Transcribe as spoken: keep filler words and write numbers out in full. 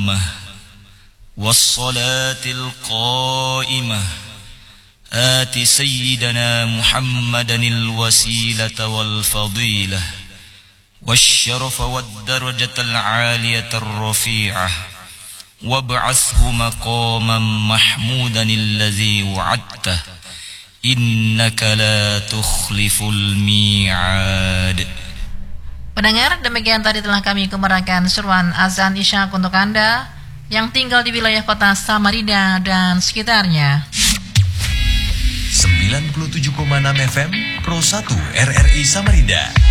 التامة والصلاة القائمة آت سيدنا محمدا الوسيلة والفضيلة والشرف والدرجة العالية الرفيعة وابعثه مقاما محمودا الذي وعدته إنك لا تخلف الميعاد. Pendengar, demikian tadi telah kami kumandangkan seruan azan isya untuk Anda yang tinggal di wilayah kota Samarinda dan sekitarnya. sembilan puluh tujuh koma enam F M Pro satu R R I Samarinda.